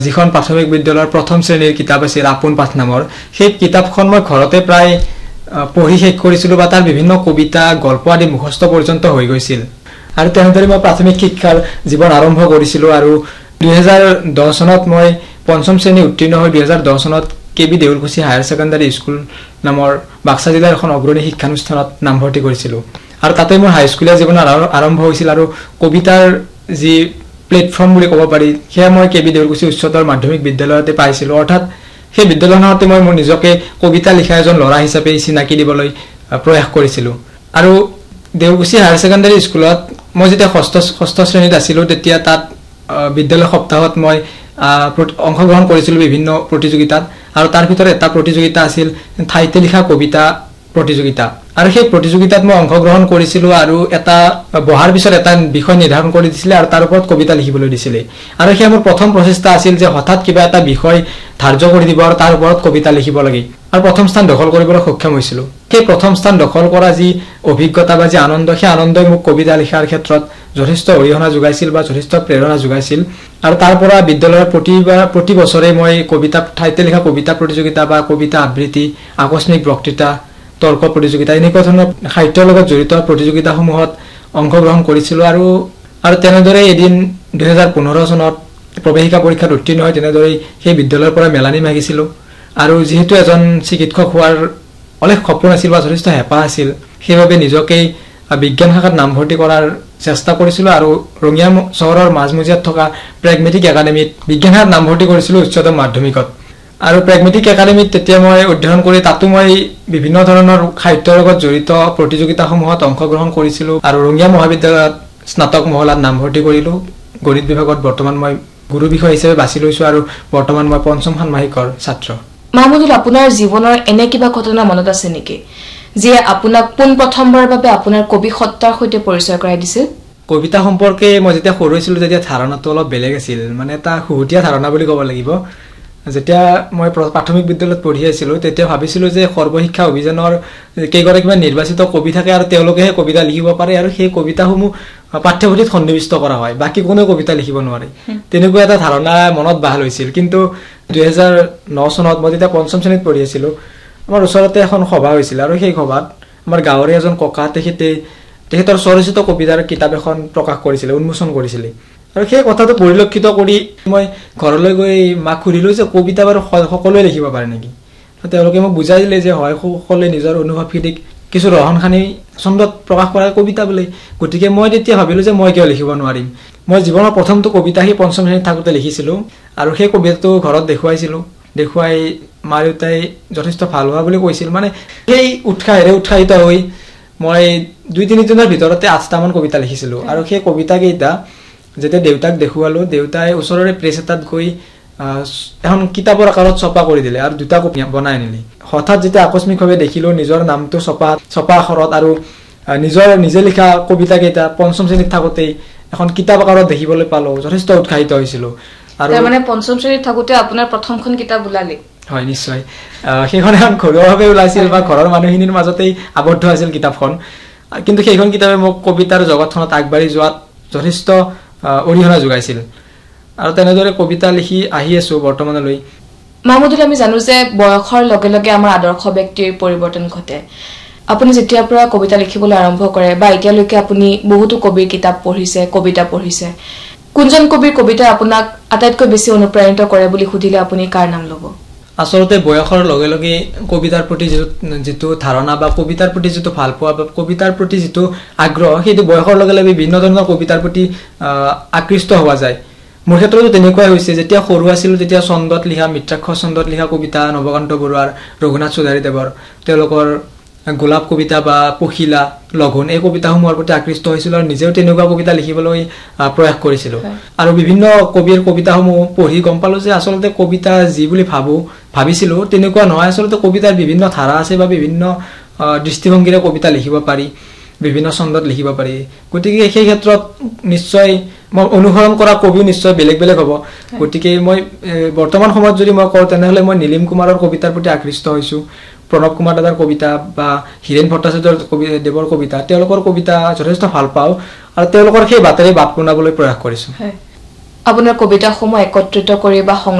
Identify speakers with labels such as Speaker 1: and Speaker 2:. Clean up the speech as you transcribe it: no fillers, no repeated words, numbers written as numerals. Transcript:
Speaker 1: যিখন প্ৰাথমিক বিদ্যালয়ৰ প্ৰথম শ্ৰেণীৰ কিতাপ আছিল আপোন পাঠ নামৰ সেই কিতাপখন মই ঘৰতে প্ৰায় পঢ়ি শেষ কৰিছিলোঁ বা তাৰ বিভিন্ন কবিতা গল্প আদি মুখস্থ পৰ্যন্ত হৈ গৈছিল আৰু তেনেদৰে মই প্ৰাথমিক শিক্ষাৰ জীৱন আৰম্ভ কৰিছিলোঁ আৰু 2010 চনত মই পঞ্চম শ্ৰেণী উত্তীৰ্ণ হৈ 2010 চনত কেবি দেউলকুছি হায়াৰ ছেকেণ্ডাৰী স্কুল নামৰ বাক্সা জিলাৰ এখন অগ্ৰণী শিক্ষানুষ্ঠানত নামভৰ্তি কৰিছিলোঁ আৰু তাতে মোৰ হাইস্কুলীয়া জীৱন আৰম্ভ হৈছিল আৰু কবিতাৰ যি প্লেটফৰ্ম বুলি ক'ব পাৰি সেয়া মই কেবি দেউলকুছি উচ্চতৰ মাধ্যমিক বিদ্যালয়তে পাইছিলোঁ অৰ্থাৎ সেই বিদ্যালয়খনতে মই মোৰ নিজকে কবিতা লিখা এজন ল'ৰা হিচাপে চিনাকি দিবলৈ প্ৰয়াস কৰিছিলোঁ আৰু দেউলকুছি হায়াৰ ছেকেণ্ডাৰী স্কুলত মই যেতিয়া ষষ্ঠ শ্ৰেণীত আছিলোঁ তেতিয়া তাত বিদ্যালয় সপ্তাহত মই অংশগ্ৰহণ কৰিছিলোঁ বিভিন্ন প্ৰতিযোগিতাত আৰু তাৰ ভিতৰত এটা প্ৰতিযোগিতা আছিল ঠাইতে লিখা কবিতা প্ৰতিযোগিতা আৰু সেই প্ৰতিযোগিতাত মই অংশগ্ৰহণ কৰিছিলোঁ আৰু এটা বহাৰ পিছত এটা বিষয় নিৰ্ধাৰণ কৰি দিছিলে আৰু তাৰ ওপৰত কবিতা লিখিবলৈ দিছিলে আৰু সেই মোৰ প্ৰথম প্ৰচেষ্টা আছিল যে হঠাৎ কিবা এটা বিষয় ধাৰ্য কৰি দিব আৰু তাৰ ওপৰত কবিতা লিখিব লাগে আৰু প্ৰথম স্থান দখল কৰিবলৈ সক্ষম হৈছিলোঁ সেই প্ৰথম স্থান দখল কৰা যি অভিজ্ঞতা বা যি আনন্দ সেই আনন্দই মোক কবিতা লিখাৰ ক্ষেত্ৰত যথেষ্ট অৰিহণা যোগাইছিল বা যথেষ্ট প্ৰেৰণা যোগাইছিল আৰু তাৰ পৰা বিদ্যালয়ৰ প্ৰতি বছৰে মই কবিতা ঠাইতে লিখা কবিতা প্ৰতিযোগিতা বা কবিতা আবৃত্তি আকস্মিক বক্তৃতা তৰ্ক প্ৰতিযোগিতা এনেকুৱা ধৰণৰ সাহিত্যৰ লগত জড়িত প্ৰতিযোগিতাসমূহত অংশগ্ৰহণ কৰিছিলোঁ আৰু তেনেদৰে এদিন 2015 চনত প্ৰৱেশিকা পৰীক্ষাত উত্তীৰ্ণ হৈ তেনেদৰে সেই বিদ্যালয়ৰ পৰা মেলানি মাগিছিলোঁ আৰু যিহেতু এজন চিকিৎসক হোৱাৰ অলেখ সপোন আছিল বা যথেষ্ট হেঁপাহ আছিল সেইবাবে নিজকেই বিজ্ঞান শাখাত নামভৰ্তি কৰাৰ চেষ্টা কৰিছিলোঁ আৰু ৰঙিয়া চহৰৰ মাজমজিয়াত থকা প্ৰেগমেটিক একাডেমীত বিজ্ঞান শাখাত নামভৰ্তি কৰিছিলোঁ উচ্চতৰ মাধ্যমিকত আৰু প্ৰেগমেটিক একাডেমীত তেতিয়া মই অধ্যয়ন কৰি তাতো মই বিভিন্ন ধৰণৰ সাহিত্যৰ লগত জড়িত প্ৰতিযোগিতাসমূহত অংশগ্ৰহণ কৰিছিলোঁ আৰু ৰঙিয়া মহাবিদ্যালয়ত স্নাতক মহলাত নামভৰ্তি কৰিলোঁ গণিত বিভাগত বৰ্তমান মই গুৰু বিষয় হিচাপে বাছি লৈছোঁ আৰু বৰ্তমান মই পঞ্চম ষান্মাসিকৰ ছাত্ৰ
Speaker 2: মাহমুদুল আপোনাৰ জীৱনৰ এনে কিবা ঘটনা মনত আছে নেকি যিয়ে আপোনাক পোন প্ৰথমবাৰৰ বাবে আপোনাৰ কবি সত্তাৰ সৈতে পৰিচয় কৰাই দিছিল
Speaker 1: কবিতা সম্পৰ্কে মই যেতিয়া সৰু হৈছিলোঁ তেতিয়া ধাৰণাটো অলপ বেলেগ আছিল মানে এটা খুহুতীয়া ধাৰণা বুলি ক'ব লাগিব যেতিয়া মই প্ৰাথমিক বিদ্যালয়ত পঢ়ি আছিলোঁ তেতিয়া ভাবিছিলোঁ যে সৰ্বশিক্ষা অভিযানৰ কেইগৰাকীমান নিৰ্বাচিত কবি থাকে আৰু তেওঁলোকেহে কবিতা লিখিব পাৰে আৰু সেই কবিতাসমূহ পাঠ্যপুথিত সন্নিৱিষ্ট কৰা হয় বাকী কোনেও কবিতা লিখিব নোৱাৰে তেনেকুৱা এটা ধাৰণা মনত বাহ লৈছিল কিন্তু 2009 চনত মই যেতিয়া পঞ্চম শ্ৰেণীত পঢ়ি আছিলোঁ আমাৰ ওচৰতে এখন সভা হৈছিল আৰু সেই সভাত আমাৰ গাঁৱৰে এজন ককা তেখেতৰ স্বৰচিত কবিতাৰ কিতাপ এখন প্ৰকাশ কৰিছিলে উন্মোচন কৰিছিলে আৰু সেই কথাটো পৰিলক্ষিত কৰি মই ঘৰলৈ গৈ মাক সুধিলোঁ যে কবিতা বাৰু সকলোৱে লিখিব পাৰে নেকি তেওঁলোকে মোক বুজাই দিলে যে হয় সকলোৱে নিজৰ অনুভৱখিনিক কিছু ৰহন সানি ছন্দত প্ৰকাশ কৰা কবিতা বোলে গতিকে মই তেতিয়া ভাবিলোঁ যে মই কিয় লিখিব নোৱাৰিম মই জীৱনৰ প্ৰথমটো কবিতা সেই পঞ্চম শ্ৰেণীত থাকোঁতে লিখিছিলোঁ আৰু সেই কবিতাটো ঘৰত দেখুৱাই মা দেউতাই যথেষ্ট ভাল হোৱা বুলি কৈছিল মানে সেই উৎসাহেৰে উৎসাহিত হৈ মই 2-3 দিনৰ ভিতৰতে 8টামান কবিতা লিখিছিলোঁ আৰু সেই কবিতাকেইটা যেতিয়া দেউতাক দেখুৱালোঁ দেউতাই ওচৰৰে প্ৰেছ এটাত গৈ এখন কিতাপৰ আকাৰত ছপা কৰি দিলে আৰু 2টা কপি বনাই আনিলে হঠাৎ যেতিয়া আকস্মিকভাৱে দেখিলোঁ নিজৰ নামটো ছপা আখৰত আৰু নিজে লিখা কবিতাকেইটা পঞ্চম শ্ৰেণীত থাকোঁতেই এখন কিতাপ আকাৰত দেখিবলৈ পালোঁ যথেষ্ট উৎসাহিত হৈছিলোঁ
Speaker 2: আৰু মানে পঞ্চম শ্ৰেণীত থাকোঁতে আপোনাৰ প্ৰথমখন কিতাপ ওলালে
Speaker 1: হয় নিশ্চয় সেইখন এখন ঘৰুৱাভাৱে ওলাইছিল বা ঘৰৰ মানুহখিনিৰ মাজতেই আবদ্ধ আছিল কিতাপখন কিন্তু সেইখন কিতাপে মোক কবিতাৰ জগতখনত আগবাঢ়ি যোৱাত যথেষ্ট অৰিহণা যোগাইছিল আৰু তেনেদৰে কবিতা লিখি আহি আছোঁ বৰ্তমানলৈ
Speaker 2: মাহমুদুল আমি জানো যে বয়সৰ লগে লগে আমাৰ আদৰ্শ ব্যক্তিৰ পৰিৱৰ্তন ঘটে আপুনি যেতিয়াৰ পৰা কবিতা লিখিবলৈ আৰম্ভ কৰে বা এতিয়ালৈকে আপুনি বহুতো কবিৰ কিতাপ পঢ়িছে কবিতা পঢ়িছে কোনজন কবিৰ কবিতা আপোনাক আটাইতকৈ বেছি অনুপ্ৰাণিত কৰে বুলি সুধিলে আপুনি কাৰ নাম ল'ব
Speaker 1: আচলতে বয়সৰ লগে লগে কবিতাৰ প্ৰতি যিটো ধাৰণা বা কবিতাৰ প্ৰতি যিটো ভাল পোৱা বা কবিতাৰ প্ৰতি যিটো আগ্ৰহ সেইটো বয়সৰ লগে লগে বিভিন্ন ধৰণৰ কবিতাৰ প্ৰতি আকৃষ্ট হোৱা যায় মোৰ ক্ষেত্ৰতো তেনেকুৱাই হৈছে যেতিয়া সৰু আছিলোঁ তেতিয়া ছন্দত লিখা মিত্ৰাক্ষৰ ছন্দত লিখা কবিতা নৱকান্ত বৰুৱাৰ ৰঘুনাথ চৌধাৰীদেৱৰ তেওঁলোকৰ গোলাপ কবিতা বা পখিলা লঘোণ এই কবিতাসমূহৰ প্ৰতি আকৃষ্ট হৈছিলোঁ আৰু নিজেও তেনেকুৱা কবিতা লিখিবলৈ প্ৰয়াস কৰিছিলোঁ আৰু বিভিন্ন কবিৰ কবিতাসমূহ পঢ়ি গম পালোঁ যে আচলতে কবিতা যি বুলি ভাবিছিলোঁ তেনেকুৱা নহয় আচলতে কবিতাৰ বিভিন্ন ধাৰা আছে বা বিভিন্ন দৃষ্টিভংগীৰে কবিতা লিখিব পাৰি বিভিন্ন ছন্দত লিখিব পাৰি গতিকে সেই ক্ষেত্ৰত নিশ্চয় মই অনুসৰণ কৰা কবিও নিশ্চয় বেলেগ বেলেগ হ'ব গতিকে মই বৰ্তমান সময়ত যদি মই কওঁ তেনেহ'লে মই নীলিম কুমাৰৰ কবিতাৰ প্ৰতি আকৃষ্ট হৈছোঁ প্ৰণৱ কুমাৰ দাদাৰ কবিতা বা হীৰেণ ভট্টাচাৰ্যৰ দেৱৰ কবিতা তেওঁলোকৰ কবিতা যথেষ্ট ভাল পাওঁ আৰু তেওঁলোকৰ সেই বাটেৰে বাট পোনাবলৈ প্ৰয়াস কৰিছোঁ
Speaker 2: আপোনাৰ কবিতাসমূহ একত্ৰিত কৰি বা